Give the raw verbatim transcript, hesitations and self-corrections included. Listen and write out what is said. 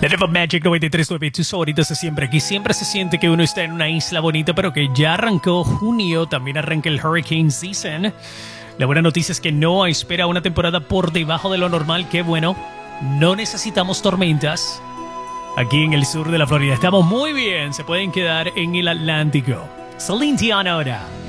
The Devil Magic noventa y tres punto nueve, tus favoritos de siempre. Aquí siempre se siente que uno está en una isla bonita, pero que ya arrancó junio, también arranca el Hurricane Season. La buena noticia es que no espera una temporada por debajo de lo normal, que bueno, no necesitamos tormentas. Aquí en el sur de la Florida estamos muy bien, se pueden quedar en el Atlántico. Celine Dion ahora.